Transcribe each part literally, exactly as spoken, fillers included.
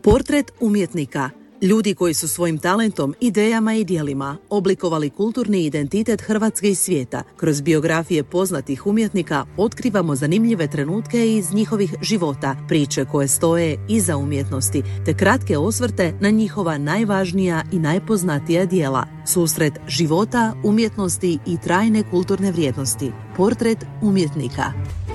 Portret umjetnika. Ljudi koji su svojim talentom, idejama i djelima oblikovali kulturni identitet Hrvatske i svijeta. Kroz biografije poznatih umjetnika otkrivamo zanimljive trenutke iz njihovih života, priče koje stoje iza umjetnosti, te kratke osvrte na njihova najvažnija i najpoznatija djela. Susret života, umjetnosti i trajne kulturne vrijednosti. Portret umjetnika.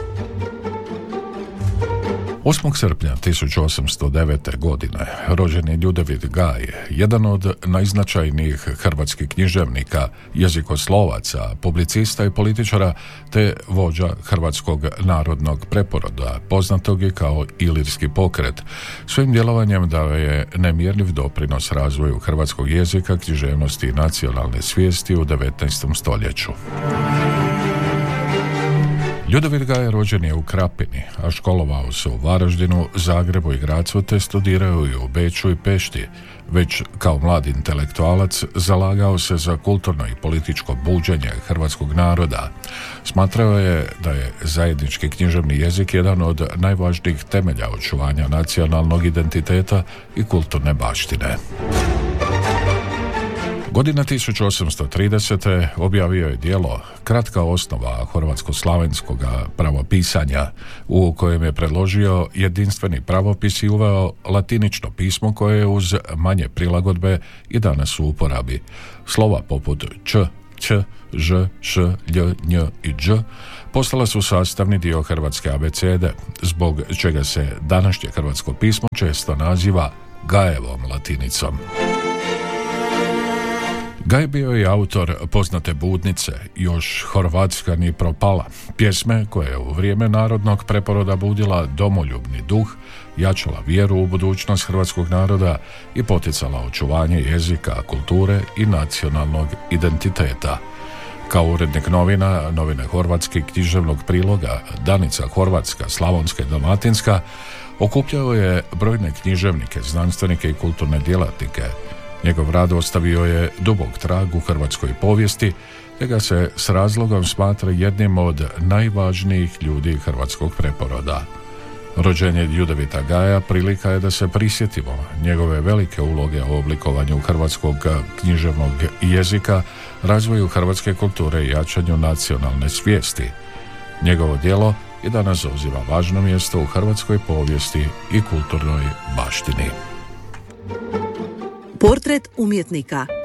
osmog srpnja tisuću osamsto devete. godine rođen je Ljudevit Gaj, jedan od najznačajnijih hrvatskih književnika, jezikoslovaca, publicista i političara, te vođa hrvatskog narodnog preporoda, poznatog je kao Ilirski pokret. Svojim djelovanjem dao je nemjerljiv doprinos razvoju hrvatskog jezika, književnosti i nacionalne svijesti u devetnaestom stoljeću. Ljudevit Gaj rođen je u Krapini, a školovao se u Varaždinu, Zagrebu i Grazu, te studirao i u Beču i Pešti. Već kao mlad intelektualac zalagao se za kulturno i političko buđenje hrvatskog naroda. Smatrao je da je zajednički književni jezik jedan od najvažnijih temelja očuvanja nacionalnog identiteta i kulturne baštine. Godine tisuću osamsto tridesete. objavio je djelo Kratka osnova hrvatsko-slavenskog pravopisanja, u kojem je predložio jedinstveni pravopis i uveo latinično pismo koje je uz manje prilagodbe i danas u uporabi. Slova poput č, ć, ž, š, lj, nj i dž postala su sastavni dio hrvatske abecede, zbog čega se današnje hrvatsko pismo često naziva Gajevom latinicom. Gaj bio je autor poznate Budnice, Još Horvatska ni propala, pjesme koja je u vrijeme narodnog preporoda budila domoljubni duh, jačala vjeru u budućnost hrvatskog naroda i poticala očuvanje jezika, kulture i nacionalnog identiteta. Kao urednik novina, novine Horvatski, književnog priloga, Danica Horvatska, Slavonska i Dalmatinska, okupljao je brojne književnike, znanstvenike i kulturne djelatnike. Njegov rad ostavio je dubok trag u hrvatskoj povijesti, te ga se s razlogom smatra jednim od najvažnijih ljudi hrvatskog preporoda. Rođenje Ljudevita Gaja prilika je da se prisjetimo njegove velike uloge u oblikovanju hrvatskog književnog jezika, razvoju hrvatske kulture i jačanju nacionalne svijesti. Njegovo djelo i danas zauziva važno mjesto u hrvatskoj povijesti i kulturnoj baštini. Portret umjetnika.